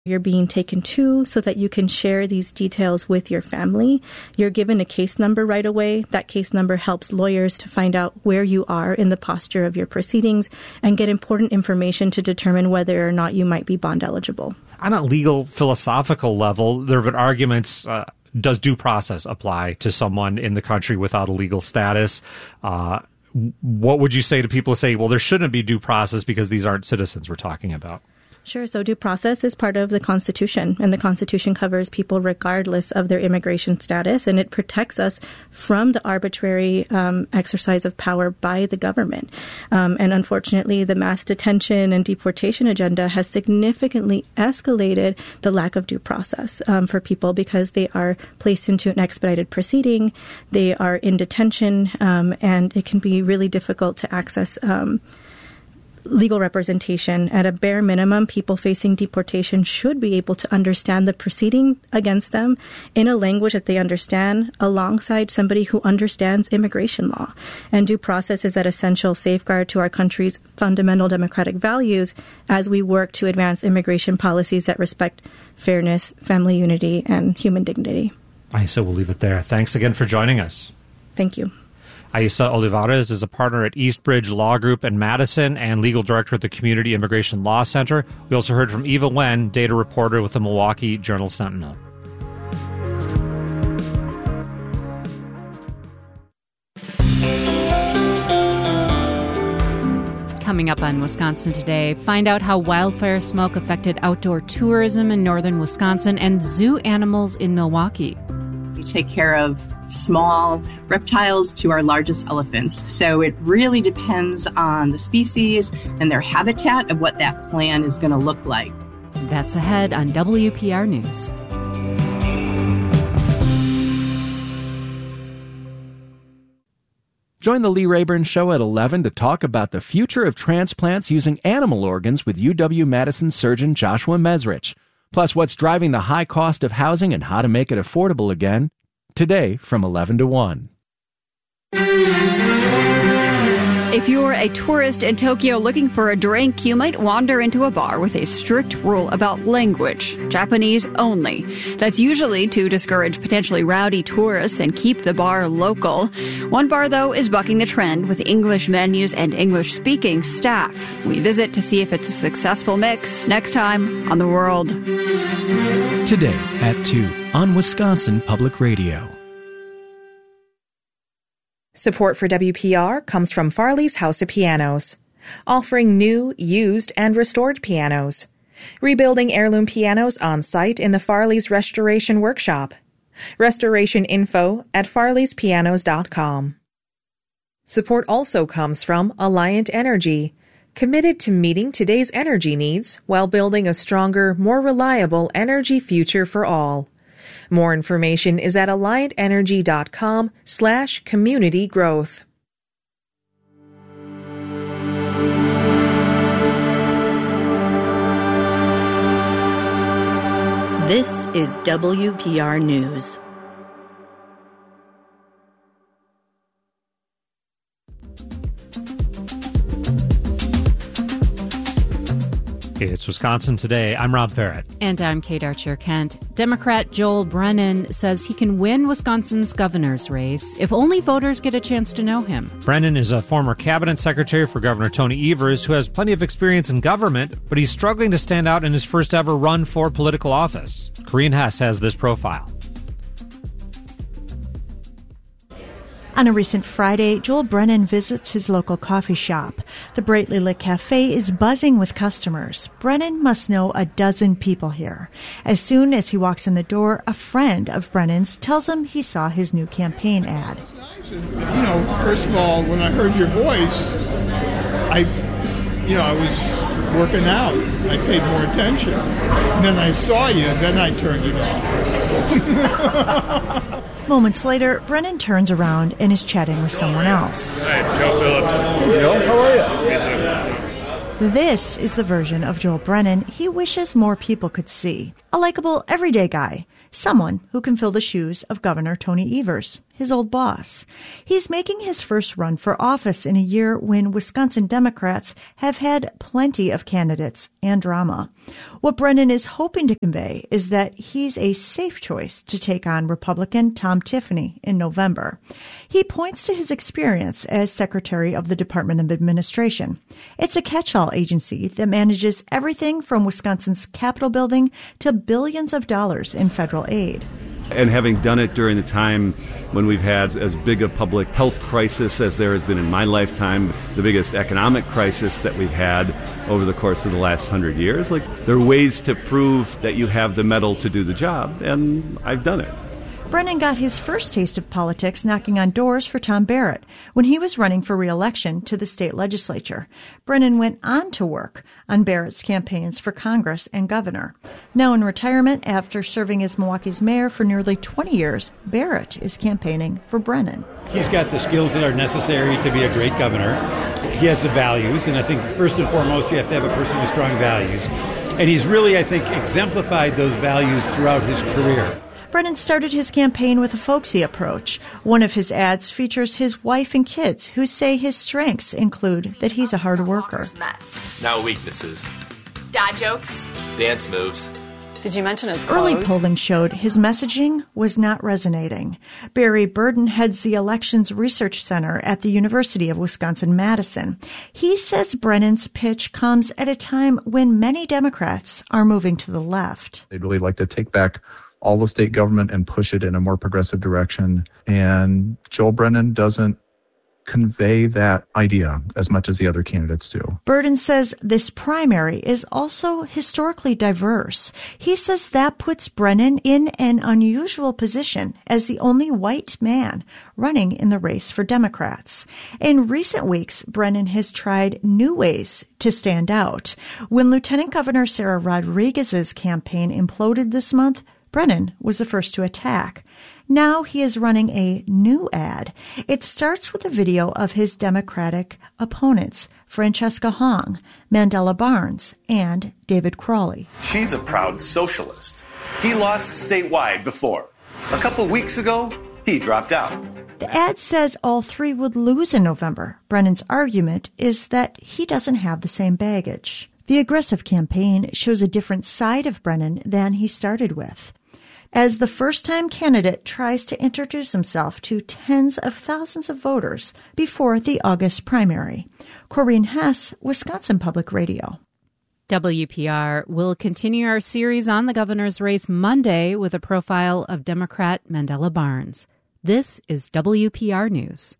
You're being taken to so that you can share these details with your family. You're given a case number right away. That case number helps lawyers to find out where you are in the posture of your proceedings and get important information to determine whether or not you might be bond eligible. On a legal philosophical level, there have been arguments, does due process apply to someone in the country without a legal status? What would you say to people who say, well, there shouldn't be due process because these aren't citizens we're talking about? Sure. So due process is part of the Constitution, and the Constitution covers people regardless of their immigration status, and it protects us from the arbitrary exercise of power by the government. And unfortunately, the mass detention and deportation agenda has significantly escalated the lack of due process for people because they are placed into an expedited proceeding, they are in detention, and it can be really difficult to access legal representation. At a bare minimum, people facing deportation should be able to understand the proceeding against them in a language that they understand alongside somebody who understands immigration law. And due process is that essential safeguard to our country's fundamental democratic values as we work to advance immigration policies that respect fairness, family unity, and human dignity. Aisa, we'll leave it there. Thanks again for joining us. Thank you. Aisa Olivares is a partner at Eastbridge Law Group in Madison and legal director at the Community Immigration Law Center. We also heard from Eva Wen, data reporter with the Milwaukee Journal-Sentinel. Coming up on Wisconsin Today, find out how wildfire smoke affected outdoor tourism in northern Wisconsin and zoo animals in Milwaukee. We take care of small reptiles to our largest elephants. So it really depends on the species and their habitat of what that plan is going to look like. That's ahead on WPR News. Join the Lee Rayburn Show at 11 to talk about the future of transplants using animal organs with UW-Madison surgeon Joshua Mesrich. Plus, what's driving the high cost of housing and how to make it affordable again. Today from 11 to 1. If you're a tourist in Tokyo looking for a drink, you might wander into a bar with a strict rule about language, Japanese only. That's usually to discourage potentially rowdy tourists and keep the bar local. One bar, though, is bucking the trend with English menus and English-speaking staff. We visit to see if it's a successful mix next time on The World. Today at 2 on Wisconsin Public Radio. Support for WPR comes from Farley's House of Pianos, offering new, used, and restored pianos. Rebuilding heirloom pianos on site in the Farley's Restoration Workshop. Restoration info at farleyspianos.com. Support also comes from Alliant Energy, committed to meeting today's energy needs while building a stronger, more reliable energy future for all. More information is at alliantenergy.com/community growth. This is WPR News. It's Wisconsin Today. I'm Rob Farrett. And I'm Kate Archer-Kent. Democrat Joel Brennan says he can win Wisconsin's governor's race if only voters get a chance to know him. Brennan is a former cabinet secretary for Governor Tony Evers who has plenty of experience in government, but he's struggling to stand out in his first ever run for political office. Corinne Hess has this profile. On a recent Friday, Joel Brennan visits his local coffee shop. The brightly lit cafe is buzzing with customers. Brennan must know a dozen people here. As soon as he walks in the door, a friend of Brennan's tells him he saw his new campaign ad. First of all, when I heard your voice, I was working out. I paid more attention. And then I saw you, and then I turned it off. Moments later, Brennan turns around and is chatting with someone else. Hi, Joe Phillips. Hey, Joe, how are you? This is the version of Joel Brennan he wishes more people could see. A likable, everyday guy. Someone who can fill the shoes of Governor Tony Evers, his old boss. He's making his first run for office in a year when Wisconsin Democrats have had plenty of candidates and drama. What Brennan is hoping to convey is that he's a safe choice to take on Republican Tom Tiffany in November. He points to his experience as Secretary of the Department of Administration. It's a catch-all agency that manages everything from Wisconsin's Capitol building to billions of dollars in federal aid. And having done it during the time when we've had as big a public health crisis as there has been in my lifetime, the biggest economic crisis that we've had over the course of the last 100 years, there are ways to prove that you have the mettle to do the job, and I've done it. Brennan got his first taste of politics knocking on doors for Tom Barrett when he was running for re-election to the state legislature. Brennan went on to work on Barrett's campaigns for Congress and governor. Now in retirement, after serving as Milwaukee's mayor for nearly 20 years, Barrett is campaigning for Brennan. He's got the skills that are necessary to be a great governor. He has the values, and I think first and foremost you have to have a person with strong values. And he's really, I think, exemplified those values throughout his career. Brennan started his campaign with a folksy approach. One of his ads features his wife and kids, who say his strengths include that he's a hard worker. Now weaknesses. Dad jokes. Dance moves. Did you mention his clothes? Early polling showed his messaging was not resonating. Barry Burden heads the Elections Research Center at the University of Wisconsin-Madison. He says Brennan's pitch comes at a time when many Democrats are moving to the left. They'd really like to take back all the state government and push it in a more progressive direction. And Joel Brennan doesn't convey that idea as much as the other candidates do. Burden says this primary is also historically diverse. He says that puts Brennan in an unusual position as the only white man running in the race for Democrats. In recent weeks, Brennan has tried new ways to stand out. When Lieutenant Governor Sarah Rodriguez's campaign imploded this month, Brennan was the first to attack. Now he is running a new ad. It starts with a video of his Democratic opponents, Francesca Hong, Mandela Barnes, and David Crawley. She's a proud socialist. He lost statewide before. A couple weeks ago, he dropped out. The ad says all three would lose in November. Brennan's argument is that he doesn't have the same baggage. The aggressive campaign shows a different side of Brennan than he started with. As the first-time candidate tries to introduce himself to tens of thousands of voters before the August primary. Corinne Hess, Wisconsin Public Radio. WPR will continue our series on the governor's race Monday with a profile of Democrat Mandela Barnes. This is WPR News.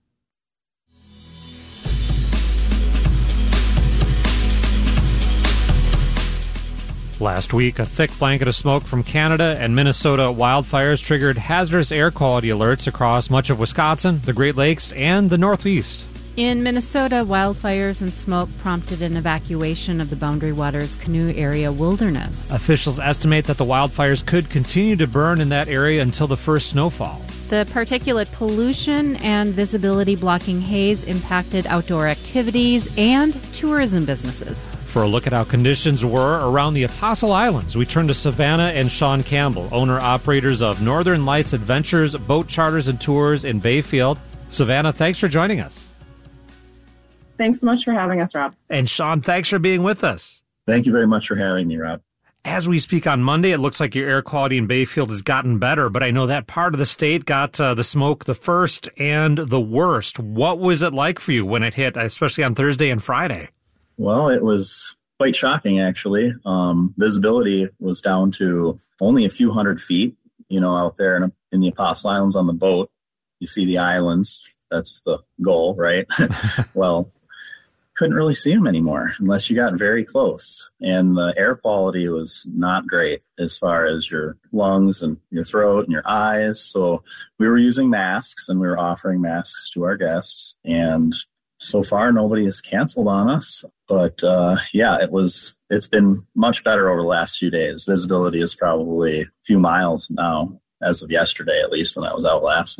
Last week, a thick blanket of smoke from Canada and Minnesota wildfires triggered hazardous air quality alerts across much of Wisconsin, the Great Lakes, and the Northeast. In Minnesota, wildfires and smoke prompted an evacuation of the Boundary Waters Canoe Area Wilderness. Officials estimate that the wildfires could continue to burn in that area until the first snowfall. The particulate pollution and visibility blocking haze impacted outdoor activities and tourism businesses. For a look at how conditions were around the Apostle Islands, we turn to Savannah and Sean Campbell, owner-operators of Northern Lights Adventures, boat charters and tours in Bayfield. Savannah, thanks for joining us. Thanks so much for having us, Rob. And Sean, thanks for being with us. Thank you very much for having me, Rob. As we speak on Monday, it looks like your air quality in Bayfield has gotten better, but I know that part of the state got the smoke the first and the worst. What was it like for you when it hit, especially on Thursday and Friday? Well, it was quite shocking, actually. Visibility was down to only a few hundred feet, out there in the Apostle Islands on the boat. You see the islands. That's the goal, right? Well, couldn't really see them anymore unless you got very close. And the air quality was not great as far as your lungs and your throat and your eyes. So we were using masks and we were offering masks to our guests. And so far, nobody has canceled on us. But it's been much better over the last few days. Visibility is probably a few miles now, as of yesterday, at least when I was out last.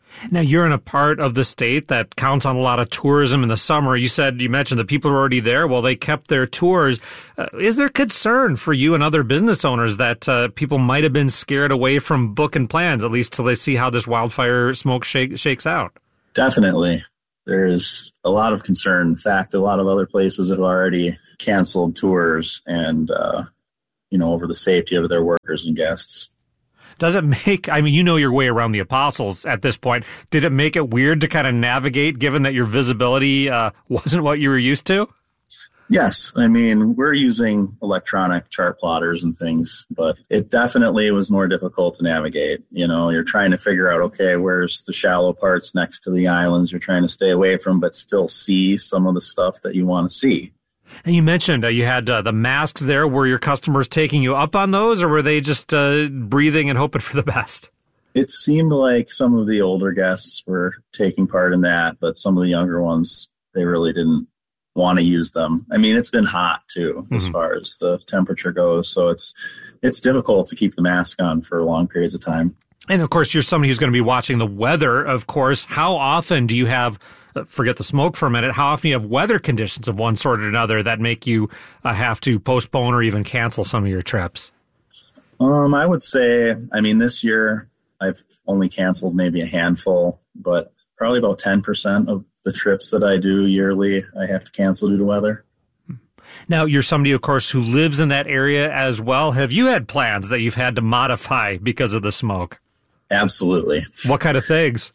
Now, you're in a part of the state that counts on a lot of tourism in the summer. You mentioned that people are already there. Well, they kept their tours. Is there concern for you and other business owners that people might have been scared away from booking plans, at least till they see how this wildfire smoke shakes out? Definitely. There is a lot of concern. In fact, a lot of other places have already canceled tours and, over the safety of their workers and guests. Does it make, you know your way around the Apostles at this point. Did it make it weird to kind of navigate, given that your visibility wasn't what you were used to? Yes. We're using electronic chart plotters and things, but it definitely was more difficult to navigate. You're trying to figure out, okay, where's the shallow parts next to the islands you're trying to stay away from, but still see some of the stuff that you want to see. And you mentioned you had the masks there. Were your customers taking you up on those, or were they just breathing and hoping for the best? It seemed like some of the older guests were taking part in that, but some of the younger ones, they really didn't want to use them. It's been hot, too, as far as the temperature goes, so it's difficult to keep the mask on for long periods of time. And, of course, you're somebody who's going to be watching the weather, of course. How often do you have... forget the smoke for a minute, how often you have weather conditions of one sort or another that make you have to postpone or even cancel some of your trips? I would say, this year I've only canceled maybe a handful, but probably about 10% of the trips that I do yearly I have to cancel due to weather. Now, you're somebody, of course, who lives in that area as well. Have you had plans that you've had to modify because of the smoke? Absolutely. What kind of things?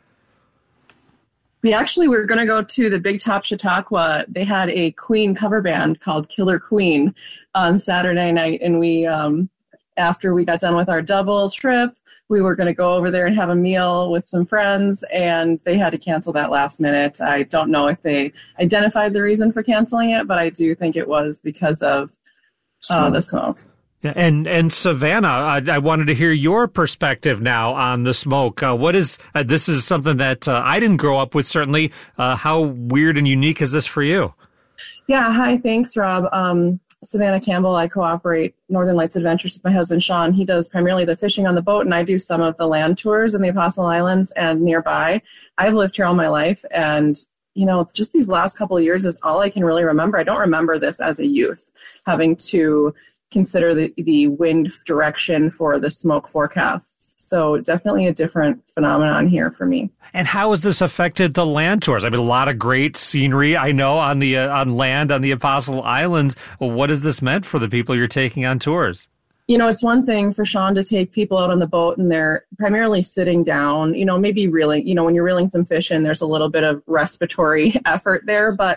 We actually were going to go to the Big Top Chautauqua. They had a Queen cover band called Killer Queen on Saturday night. And we, after we got done with our double trip, we were going to go over there and have a meal with some friends, and they had to cancel that last minute. I don't know if they identified the reason for canceling it, but I do think it was because of the smoke. Yeah, and Savannah, I wanted to hear your perspective now on the smoke. What is this is something that I didn't grow up with, certainly. How weird and unique is this for you? Yeah, hi, thanks, Rob. Savannah Campbell, I cooperate Northern Lights Adventures with my husband, Sean. He does primarily the fishing on the boat, and I do some of the land tours in the Apostle Islands and nearby. I've lived here all my life, and just these last couple of years is all I can really remember. I don't remember this as a youth, having to consider the wind direction for the smoke forecasts. So definitely a different phenomenon here for me. And how has this affected the land tours? A lot of great scenery, I know, on the on land on the Apostle Islands. Well, what has this meant for the people you're taking on tours? It's one thing for Sean to take people out on the boat and they're primarily sitting down, maybe reeling, when you're reeling some fish in, there's a little bit of respiratory effort there. But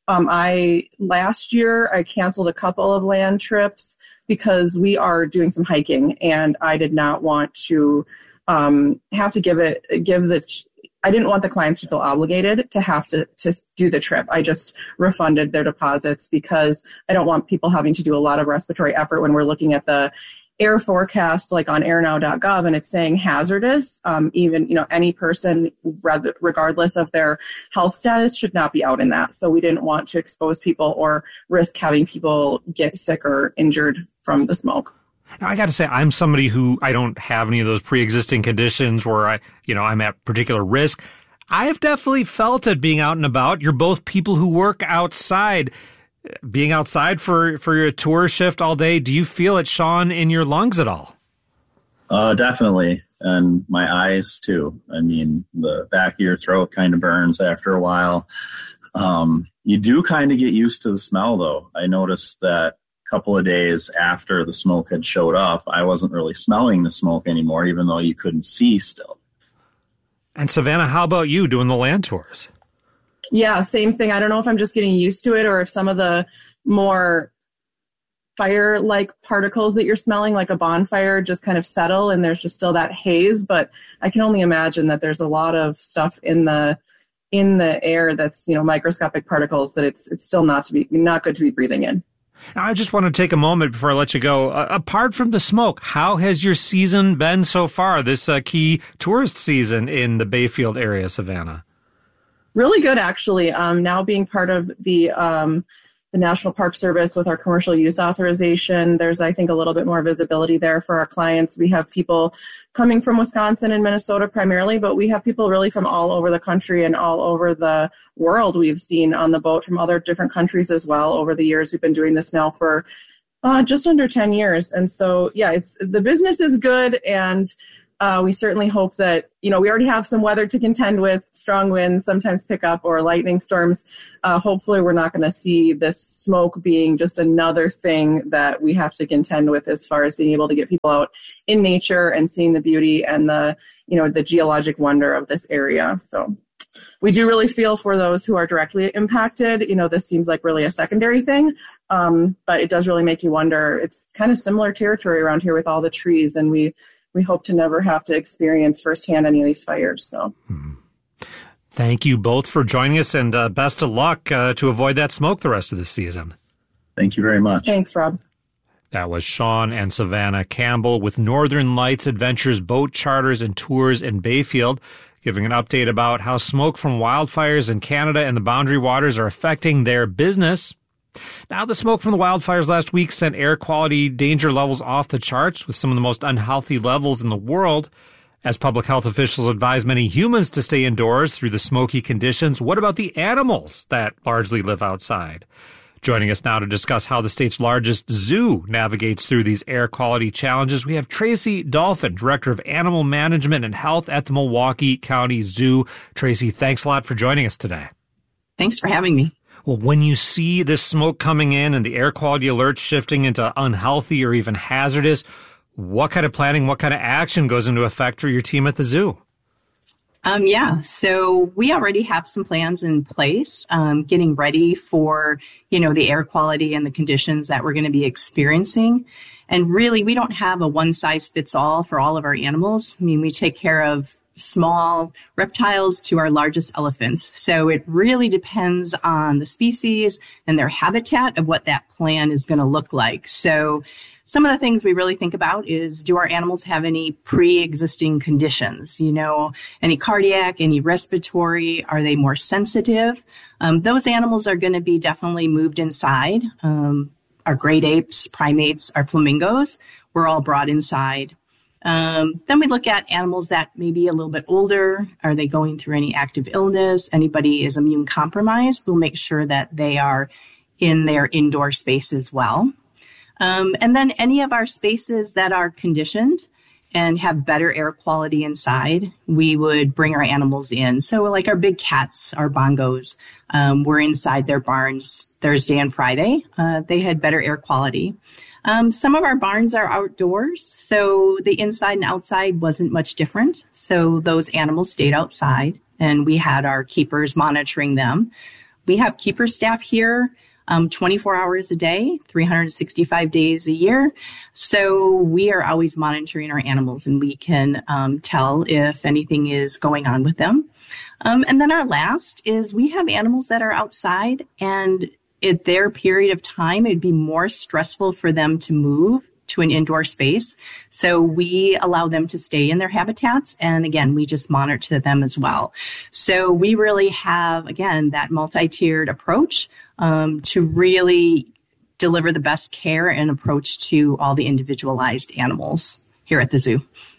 last year I canceled a couple of land trips because we are doing some hiking, and I did not want to have to I didn't want the clients to feel obligated to have to do the trip. I just refunded their deposits because I don't want people having to do a lot of respiratory effort when we're looking at the air forecast, like on airnow.gov, and it's saying hazardous. Even, any person, regardless of their health status, should not be out in that. So we didn't want to expose people or risk having people get sick or injured from the smoke. Now, I got to say, I'm somebody who I don't have any of those pre-existing conditions where I'm at particular risk. I have definitely felt it being out and about. You're both people who work outside. Being outside for your tour shift all day, do you feel it, Sean, in your lungs at all? Definitely. And my eyes, too. The back of your throat kind of burns after a while. You do kind of get used to the smell, though. I noticed that a couple of days after the smoke had showed up, I wasn't really smelling the smoke anymore, even though you couldn't see still. And Savannah, how about you doing the land tours? Yeah, same thing. I don't know if I'm just getting used to it or if some of the more fire-like particles that you're smelling, like a bonfire, just kind of settle and there's just still that haze. But I can only imagine that there's a lot of stuff in the air that's, microscopic particles that it's still not good to be breathing in. Now, I just want to take a moment before I let you go. Apart from the smoke, how has your season been so far, this key tourist season in the Bayfield area, Savannah? Really good, actually. Now being part of the the National Park Service with our commercial use authorization. There's, I think, a little bit more visibility there for our clients. We have people coming from Wisconsin and Minnesota primarily, but we have people really from all over the country and all over the world we've seen on the boat from other different countries as well over the years. We've been doing this now for just under 10 years. And so, yeah, the business is good, and we certainly hope that, we already have some weather to contend with, strong winds, sometimes pick up, or lightning storms. Hopefully we're not going to see this smoke being just another thing that we have to contend with as far as being able to get people out in nature and seeing the beauty and the geologic wonder of this area. So we do really feel for those who are directly impacted. This seems like really a secondary thing, but it does really make you wonder. It's kind of similar territory around here with all the trees, and we hope to never have to experience firsthand any of these fires. So, Thank you both for joining us, and best of luck to avoid that smoke the rest of the season. Thank you very much. Thanks, Rob. That was Sean and Savannah Campbell with Northern Lights Adventures Boat Charters and Tours in Bayfield, giving an update about how smoke from wildfires in Canada and the Boundary Waters are affecting their business. Now, the smoke from the wildfires last week sent air quality danger levels off the charts with some of the most unhealthy levels in the world. As public health officials advise many humans to stay indoors through the smoky conditions, what about the animals that largely live outside? Joining us now to discuss how the state's largest zoo navigates through these air quality challenges, we have Tracy Dolphin, Director of Animal Management and Health at the Milwaukee County Zoo. Tracy, thanks a lot for joining us today. Thanks for having me. Well, when you see this smoke coming in and the air quality alerts shifting into unhealthy or even hazardous, what kind of planning, what kind of action goes into effect for your team at the zoo? So we already have some plans in place, getting ready for, the air quality and the conditions that we're going to be experiencing. And really, we don't have a one size fits all for all of our animals. I mean, we take care of small reptiles to our largest elephants. So it really depends on the species and their habitat of what that plan is going to look like. So some of the things we really think about is, do our animals have any pre-existing conditions? Any cardiac, any respiratory? Are they more sensitive? Those animals are going to be definitely moved inside. Our great apes, primates, our flamingos, we're all brought inside. Then we look at animals that may be a little bit older. Are they going through any active illness? Anybody is immune compromised? We'll make sure that they are in their indoor space as well. And then any of our spaces that are conditioned and have better air quality inside, we would bring our animals in. So like our big cats, our bongos, we're inside their barns Thursday and Friday. They had better air quality. Some of our barns are outdoors, so the inside and outside wasn't much different. So those animals stayed outside, and we had our keepers monitoring them. We have keeper staff here 24 hours a day, 365 days a year. So we are always monitoring our animals, and we can tell if anything is going on with them. And then our last is we have animals that are outside, and at their period of time, it'd be more stressful for them to move to an indoor space. So we allow them to stay in their habitats. And again, we just monitor them as well. So we really have, again, that multi-tiered approach to really deliver the best care and approach to all the individualized animals here at the zoo.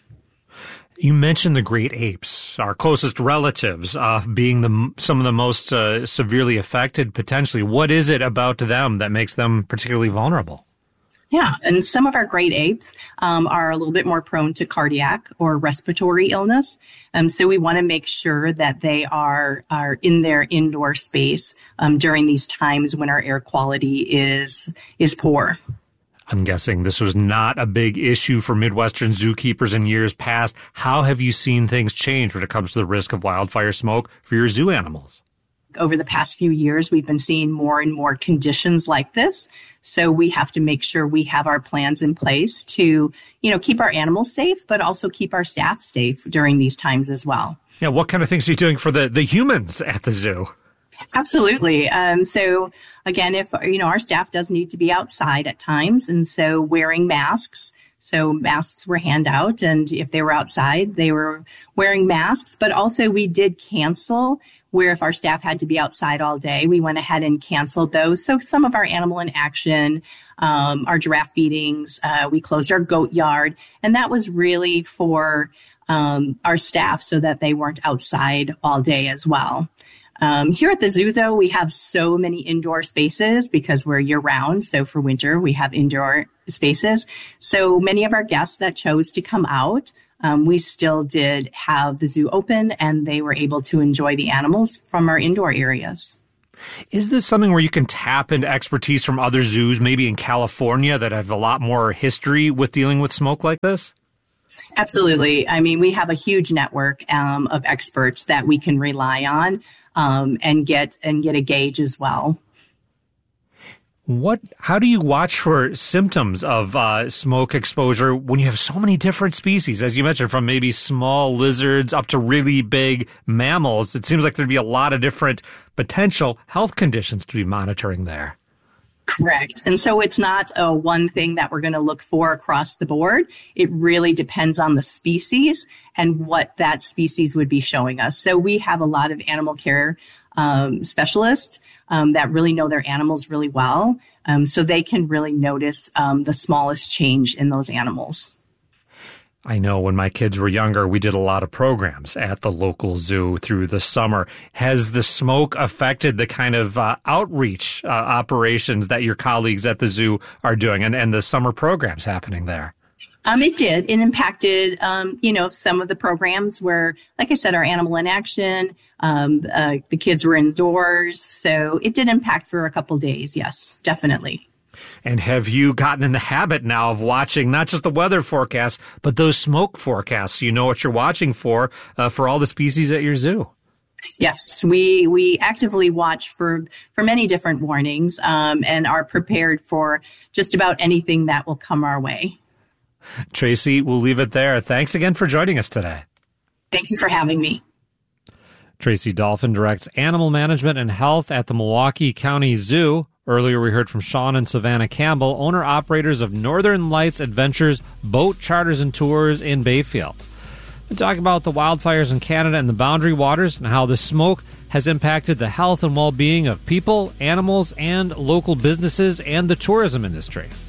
You mentioned the great apes, our closest relatives, being some of the most severely affected potentially. What is it about them that makes them particularly vulnerable? Yeah, and some of our great apes are a little bit more prone to cardiac or respiratory illness. So we want to make sure that they are in their indoor space during these times when our air quality is poor. I'm guessing this was not a big issue for Midwestern zookeepers in years past. How have you seen things change when it comes to the risk of wildfire smoke for your zoo animals? Over the past few years, we've been seeing more and more conditions like this. So we have to make sure we have our plans in place to, keep our animals safe, but also keep our staff safe during these times as well. Yeah, what kind of things are you doing for the humans at the zoo? Absolutely. So again, if, our staff does need to be outside at times, and so wearing masks. So masks were hand out, and if they were outside, they were wearing masks. But also we did cancel where if our staff had to be outside all day, we went ahead and canceled those. So some of our animal in action, our giraffe feedings, we closed our goat yard, and that was really for our staff so that they weren't outside all day as well. Here at the zoo, though, we have so many indoor spaces because we're year-round. So for winter, we have indoor spaces. So many of our guests that chose to come out, we still did have the zoo open, and they were able to enjoy the animals from our indoor areas. Is this something where you can tap into expertise from other zoos, maybe in California, that have a lot more history with dealing with smoke like this? Absolutely. I mean, we have a huge network of experts that we can rely on. And get a gauge as well. How do you watch for symptoms of smoke exposure when you have so many different species, as you mentioned, from maybe small lizards up to really big mammals? It seems like there'd be a lot of different potential health conditions to be monitoring there. Correct. And so it's not one thing that we're going to look for across the board. It really depends on the species and what that species would be showing us. So we have a lot of animal care specialists that really know their animals really well. So they can really notice the smallest change in those animals. I know when my kids were younger, we did a lot of programs at the local zoo through the summer. Has the smoke affected the kind of outreach operations that your colleagues at the zoo are doing and the summer programs happening there? It did. It impacted, some of the programs where, like I said, our animal in action, the kids were indoors. So it did impact for a couple days. Yes, definitely. And have you gotten in the habit now of watching not just the weather forecasts, but those smoke forecasts? So you know what you're watching for all the species at your zoo. Yes, we actively watch for many different warnings and are prepared for just about anything that will come our way. Tracy, we'll leave it there. Thanks again for joining us today. Thank you for having me. Tracy Dolphin directs animal management and health at the Milwaukee County Zoo. Earlier, we heard from Sean and Savannah Campbell, owner-operators of Northern Lights Adventures Boat Charters and Tours in Bayfield. We talk about the wildfires in Canada and the Boundary Waters and how the smoke has impacted the health and well-being of people, animals, and local businesses and the tourism industry.